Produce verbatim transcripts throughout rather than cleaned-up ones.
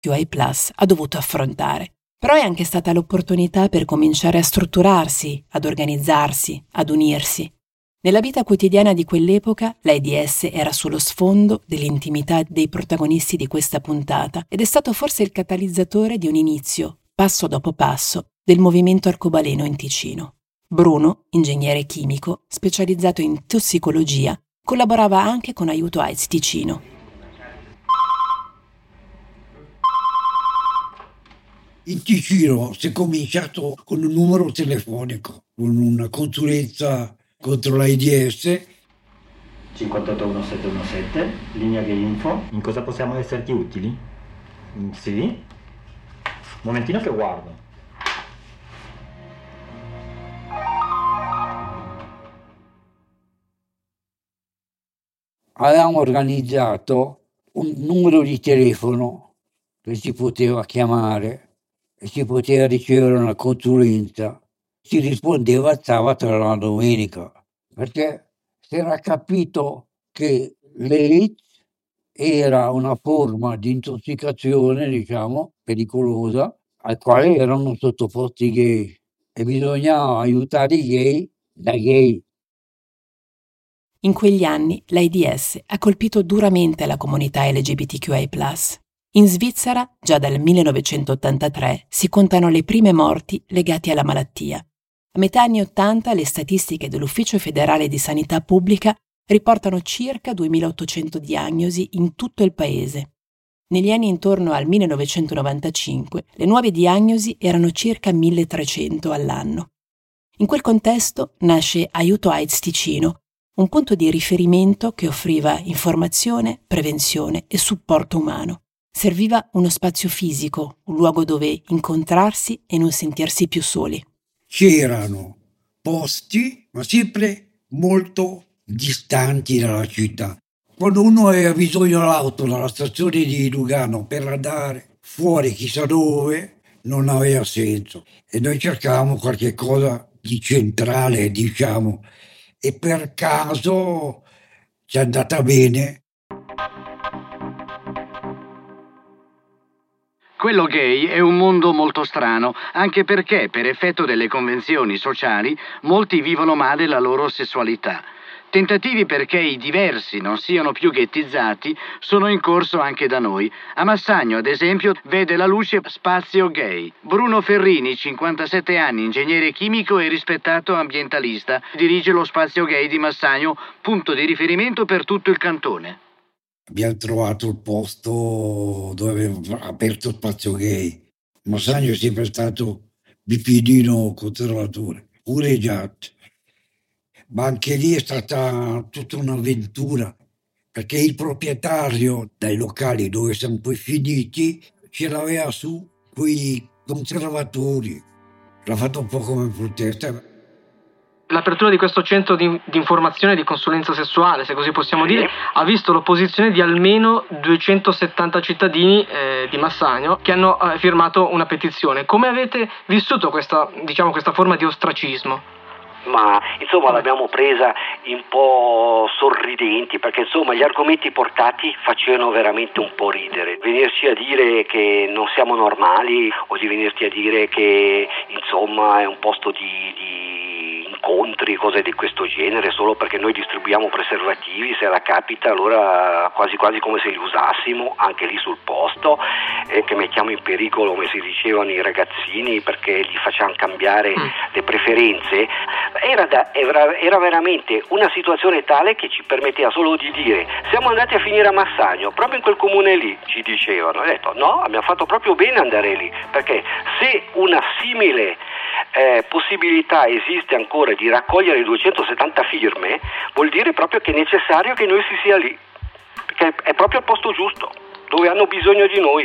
Q I plus ha dovuto affrontare. Però è anche stata l'opportunità per cominciare a strutturarsi, ad organizzarsi, ad unirsi. Nella vita quotidiana di quell'epoca, l'AIDS era sullo sfondo dell'intimità dei protagonisti di questa puntata ed è stato forse il catalizzatore di un inizio, passo dopo passo, del movimento arcobaleno in Ticino. Bruno, ingegnere chimico, specializzato in tossicologia, collaborava anche con Aiuto AIDS Ticino. In Ticino si è cominciato con un numero telefonico, con una consulenza contro l'AIDS. cinquantotto diciassette, linea che info. In cosa possiamo esserti utili? Sì? Un momentino che guardo. Avevamo organizzato un numero di telefono che si poteva chiamare e si poteva ricevere una consulenza. Si rispondeva il sabato e la domenica, perché si era capito che l'AIDS era una forma di intossicazione, diciamo, pericolosa, al quale erano sottoposti i gay e bisognava aiutare i gay da gay. In quegli anni l'AIDS ha colpito duramente la comunità L G B T Q I plus. In Svizzera, già dal millenovecentottantatré, si contano le prime morti legate alla malattia. A metà anni Ottanta le statistiche dell'Ufficio federale di sanità pubblica riportano circa duemilaottocento diagnosi in tutto il paese. Negli anni intorno al millenovecentonovantacinque le nuove diagnosi erano circa milletrecento all'anno. In quel contesto nasce Aiuto AIDS Ticino, un punto di riferimento che offriva informazione, prevenzione e supporto umano. Serviva uno spazio fisico, un luogo dove incontrarsi e non sentirsi più soli. C'erano posti, ma sempre molto distanti dalla città. Quando uno aveva bisogno dell'auto dalla stazione di Lugano per andare fuori chissà dove, non aveva senso. E noi cercavamo qualche cosa di centrale, diciamo, e per caso ci è andata bene. Quello gay è un mondo molto strano, anche perché, per effetto delle convenzioni sociali, molti vivono male la loro sessualità. Tentativi perché i diversi non siano più ghettizzati sono in corso anche da noi. A Massagno, ad esempio, vede la luce Spazio Gay. Bruno Ferrini, cinquantasette anni, ingegnere chimico e rispettato ambientalista, dirige lo Spazio Gay di Massagno, punto di riferimento per tutto il cantone. Abbiamo trovato il posto dove aveva aperto Spazio Gay. Massagno è sempre stato bipedino conservatore, pure Giat. Ma anche lì è stata tutta un'avventura, perché il proprietario dei locali dove siamo poi finiti ce l'aveva su quei conservatori. L'ha fatto un po' come protesta. L'apertura di questo centro di, di informazione e di consulenza sessuale, se così possiamo dire, ha visto l'opposizione di almeno duecentosettanta cittadini eh, di Massagno che hanno eh, firmato una petizione. Come avete vissuto questa, diciamo, questa forma di ostracismo? Ma insomma l'abbiamo presa un po' sorridenti, perché insomma gli argomenti portati facevano veramente un po' ridere. Venirci a dire che non siamo normali o di venirti a dire che insomma è un posto di, di incontri, cose di questo genere, solo perché noi distribuiamo preservativi, se la capita allora quasi quasi come se li usassimo anche lì sul posto, e che mettiamo in pericolo, come si dicevano, i ragazzini perché gli facciamo cambiare le preferenze. Era, da, era, era veramente una situazione tale che ci permetteva solo di dire: siamo andati a finire a Massagno, proprio in quel comune lì, ci dicevano. Ho detto no, abbiamo fatto proprio bene andare lì, perché se una simile eh, possibilità esiste ancora di raccogliere duecentosettanta firme, vuol dire proprio che è necessario che noi si sia lì, perché è proprio il posto giusto, dove hanno bisogno di noi.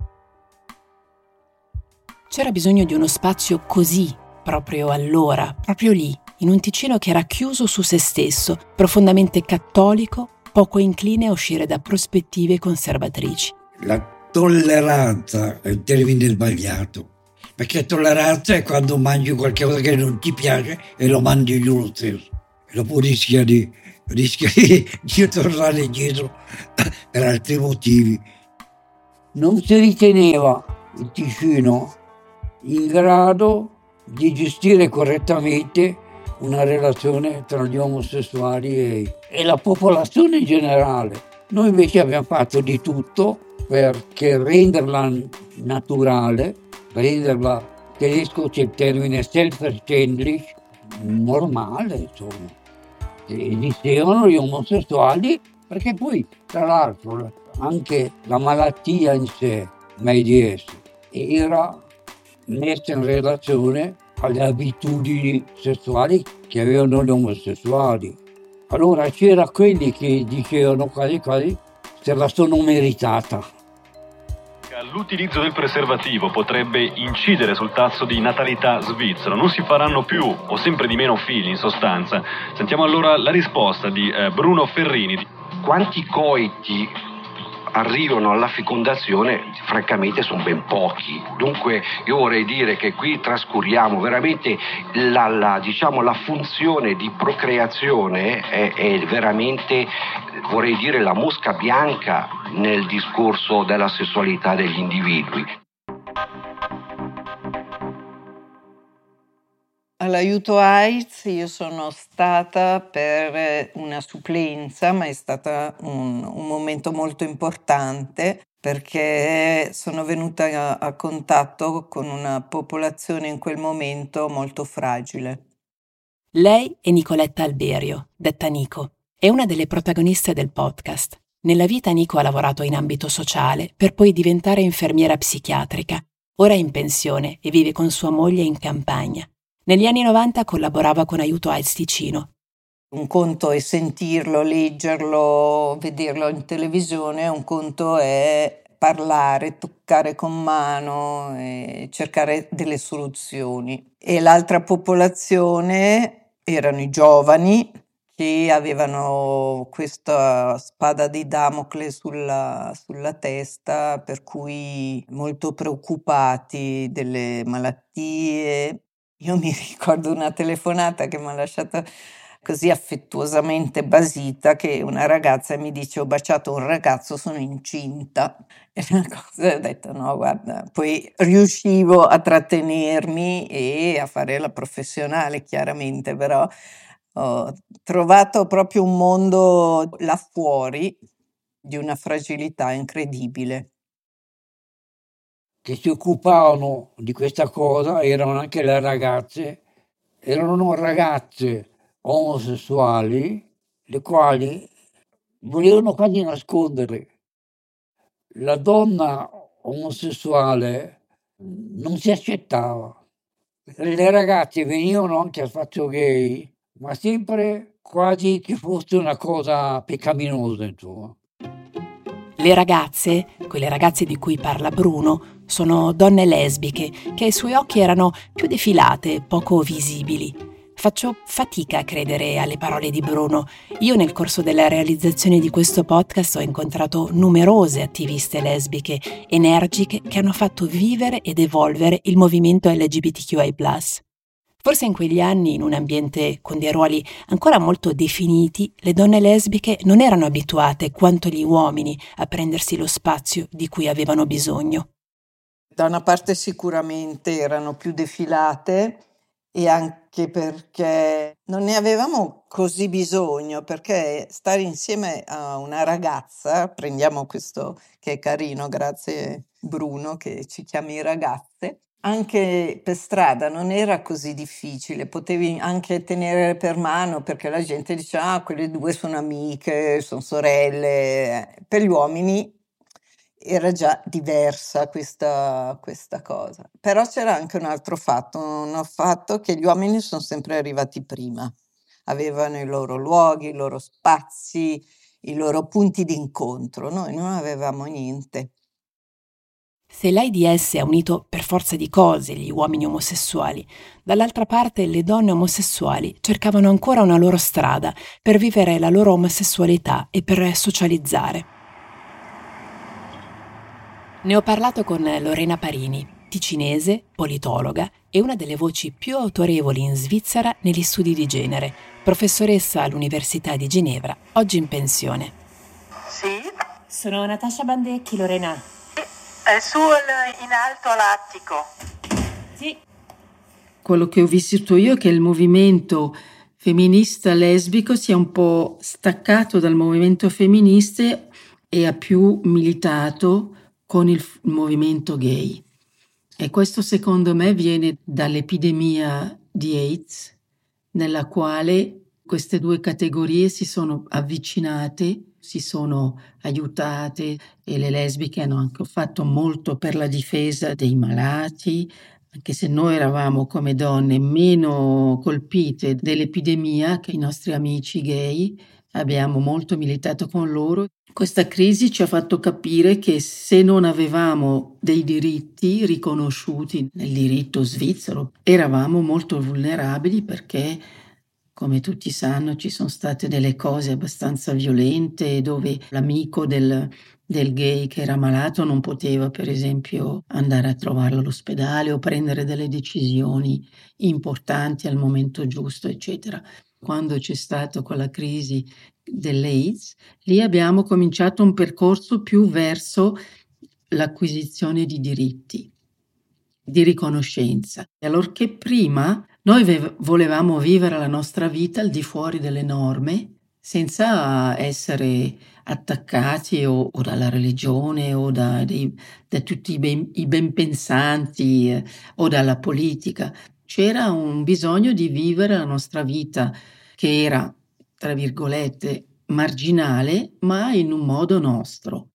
C'era bisogno di uno spazio così, proprio allora, proprio lì, in un Ticino che era chiuso su se stesso, profondamente cattolico, poco incline a uscire da prospettive conservatrici. La tolleranza è un termine sbagliato, perché tolleranza è quando mangi qualcosa che non ti piace e lo mangi giù lo stesso. E dopo rischia di, rischia di, di tornare indietro per altri motivi. non si riteneva il Ticino in grado di gestire correttamente una relazione tra gli omosessuali e, e la popolazione in generale. Noi invece abbiamo fatto di tutto perché renderla naturale, renderla, tedesco c'è il termine selbstverständlich, normale, insomma. Esistevano gli omosessuali, perché poi, tra l'altro, anche la malattia in sé, l'AIDS, era messa in relazione alle abitudini sessuali che avevano gli omosessuali. Allora c'era quelli che dicevano quasi quasi se la sono meritata. L'utilizzo del preservativo potrebbe incidere sul tasso di natalità svizzero. Non si faranno più o sempre di meno figli, in sostanza. Sentiamo allora la risposta di eh, Bruno Ferrini. Quanti coiti arrivano alla fecondazione? Francamente sono ben pochi. Dunque io vorrei dire che qui trascuriamo veramente la, la, diciamo, la funzione di procreazione è, è veramente, vorrei dire, la mosca bianca nel discorso della sessualità degli individui. All'aiuto AIDS io sono stata per una supplenza, ma è stato un, un momento molto importante perché sono venuta a, a contatto con una popolazione in quel momento molto fragile. Lei è Nicoletta Alberio, detta Nico. È una delle protagoniste del podcast. Nella vita Nico ha lavorato in ambito sociale per poi diventare infermiera psichiatrica. Ora è in pensione e vive con sua moglie in campagna. Negli anni novanta collaborava con Aiuto AIDS Ticino. Un conto è sentirlo, leggerlo, vederlo in televisione, un conto è parlare, toccare con mano e cercare delle soluzioni. E l'altra popolazione erano i giovani che avevano questa spada di Damocle sulla, sulla testa, per cui molto preoccupati delle malattie. Io mi ricordo una telefonata che mi ha lasciato così affettuosamente basita, che una ragazza mi dice: ho baciato un ragazzo, sono incinta. E una cosa, ho detto no, guarda, poi riuscivo a trattenermi e a fare la professionale, chiaramente, però ho trovato proprio un mondo là fuori di una fragilità incredibile. Che si occupavano di questa cosa erano anche le ragazze, erano ragazze omosessuali, le quali volevano quasi nascondere. La donna omosessuale non si accettava. Le ragazze venivano anche al fatto gay, ma sempre quasi che fosse una cosa peccaminosa, insomma. Le ragazze, quelle ragazze di cui parla Bruno, sono donne lesbiche che ai suoi occhi erano più defilate, poco visibili. Faccio fatica a credere alle parole di Bruno. Io nel corso della realizzazione di questo podcast ho incontrato numerose attiviste lesbiche energiche che hanno fatto vivere ed evolvere il movimento L G B T Q I plus. Forse in quegli anni, in un ambiente con dei ruoli ancora molto definiti, le donne lesbiche non erano abituate quanto gli uomini a prendersi lo spazio di cui avevano bisogno. Da una parte sicuramente erano più defilate e anche perché non ne avevamo così bisogno, perché stare insieme a una ragazza, prendiamo questo che è carino, grazie Bruno che ci chiami ragazze, anche per strada non era così difficile, potevi anche tenere per mano perché la gente diceva ah, quelle due sono amiche, sono sorelle. Per gli uomini era già diversa questa, questa cosa. Però c'era anche un altro fatto, un fatto che gli uomini sono sempre arrivati prima, avevano i loro luoghi, i loro spazi, i loro punti di incontro, noi non avevamo niente. Se l'AIDS ha unito per forza di cose gli uomini omosessuali, dall'altra parte le donne omosessuali cercavano ancora una loro strada per vivere la loro omosessualità e per socializzare. Ne ho parlato con Lorena Parini, ticinese, politologa e una delle voci più autorevoli in Svizzera negli studi di genere, professoressa all'Università di Ginevra, oggi in pensione. Sì? Sono Natascia Bandecchi, Lorena. È su in alto all'attico. Sì. Quello che ho vissuto io è che il movimento femminista lesbico sia un po' staccato dal movimento femminista e ha più militato con il f- movimento gay. E questo secondo me viene dall'epidemia di AIDS, nella quale queste due categorie si sono avvicinate, si sono aiutate e le lesbiche hanno anche fatto molto per la difesa dei malati, anche se noi eravamo come donne meno colpite dell'epidemia che i nostri amici gay, abbiamo molto militato con loro. Questa crisi ci ha fatto capire che se non avevamo dei diritti riconosciuti nel diritto svizzero, eravamo molto vulnerabili perché, come tutti sanno, ci sono state delle cose abbastanza violente dove l'amico del, del gay che era malato non poteva, per esempio, andare a trovarlo all'ospedale o prendere delle decisioni importanti al momento giusto, eccetera. Quando c'è stata quella crisi dell'AIDS, lì abbiamo cominciato un percorso più verso l'acquisizione di diritti, di riconoscenza. E allorché prima noi ve- volevamo vivere la nostra vita al di fuori delle norme, senza essere attaccati o, o dalla religione o da, dei, da tutti i, ben, i benpensanti eh, o dalla politica. C'era un bisogno di vivere la nostra vita che era, tra virgolette, marginale, ma in un modo nostro.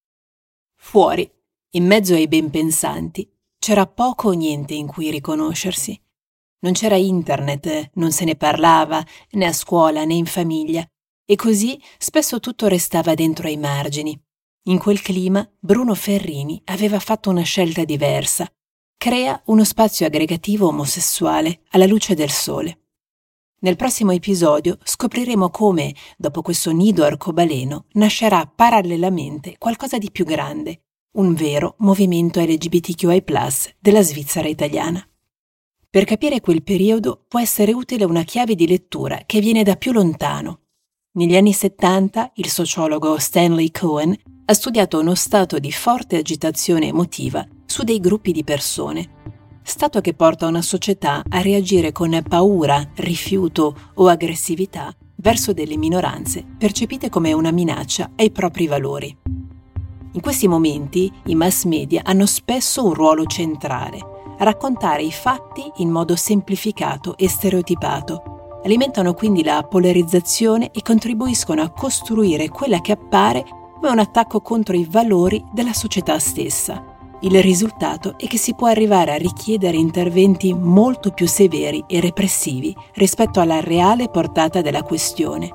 Fuori, in mezzo ai benpensanti, c'era poco o niente in cui riconoscersi. Non c'era internet, non se ne parlava, né a scuola né in famiglia, e così spesso tutto restava dentro ai margini. In quel clima Bruno Ferrini aveva fatto una scelta diversa. Crea uno spazio aggregativo omosessuale alla luce del sole. Nel prossimo episodio scopriremo come, dopo questo nido arcobaleno, nascerà parallelamente qualcosa di più grande, un vero movimento L G B T Q I plus, della Svizzera italiana. Per capire quel periodo può essere utile una chiave di lettura che viene da più lontano. Negli anni settanta il sociologo Stanley Cohen ha studiato uno stato di forte agitazione emotiva su dei gruppi di persone, stato che porta una società a reagire con paura, rifiuto o aggressività verso delle minoranze percepite come una minaccia ai propri valori. In questi momenti i mass media hanno spesso un ruolo centrale, raccontare i fatti in modo semplificato e stereotipato. Alimentano quindi la polarizzazione e contribuiscono a costruire quella che appare come un attacco contro i valori della società stessa. Il risultato è che si può arrivare a richiedere interventi molto più severi e repressivi rispetto alla reale portata della questione.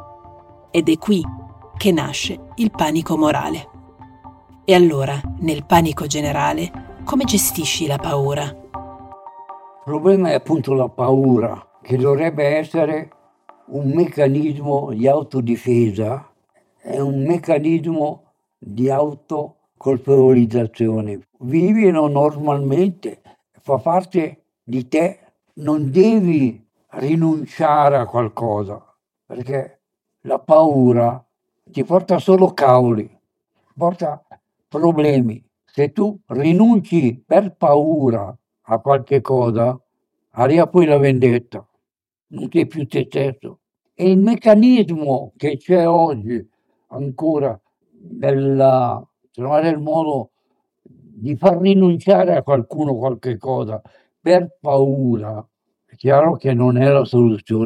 Ed è qui che nasce il panico morale. E allora, nel panico generale, come gestisci la paura? Il problema è appunto la paura, che dovrebbe essere un meccanismo di autodifesa, è un meccanismo di autocolpevolizzazione. Vivilo normalmente, fa parte di te, non devi rinunciare a qualcosa, perché la paura ti porta solo cavoli, porta problemi. Se tu rinunci per paura a qualche cosa, arriva poi la vendetta, non sei più te stesso. E il meccanismo che c'è oggi ancora nel trovare il modo di far rinunciare a qualcuno qualche cosa per paura, è chiaro che non è la soluzione.